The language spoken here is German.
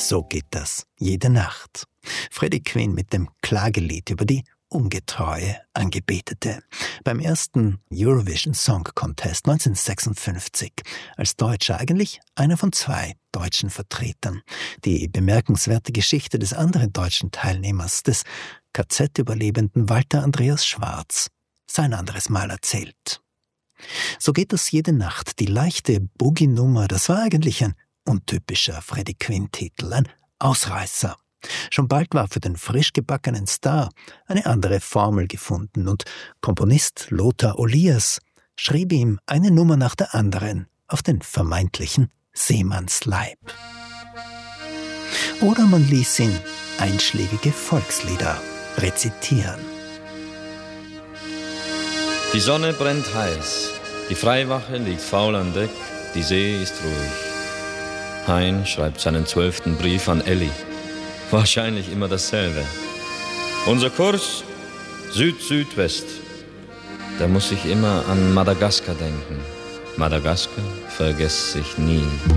So geht das jede Nacht. Freddie Quinn mit dem Klagelied über die ungetreue Angebetete. Beim ersten Eurovision Song Contest 1956 als Deutscher, eigentlich einer von 2 deutschen Vertretern. Die bemerkenswerte Geschichte des anderen deutschen Teilnehmers, des KZ-Überlebenden Walter Andreas Schwarz, sein anderes Mal erzählt. So geht das jede Nacht. Die leichte Boogie-Nummer, das war eigentlich ein untypischer Freddie Quinn-Titel, ein Ausreißer. Schon bald war für den frisch gebackenen Star eine andere Formel gefunden und Komponist Lothar Oliers schrieb ihm eine Nummer nach der anderen auf den vermeintlichen Seemannsleib. Oder man ließ ihn einschlägige Volkslieder rezitieren. Die Sonne brennt heiß, die Freiwache liegt faul an Deck, die See ist ruhig. Hein schreibt seinen 12. Brief an Elli. Wahrscheinlich immer dasselbe. Unser Kurs Süd-Südwest. Da muss ich immer an Madagaskar denken. Madagaskar vergesst sich nie.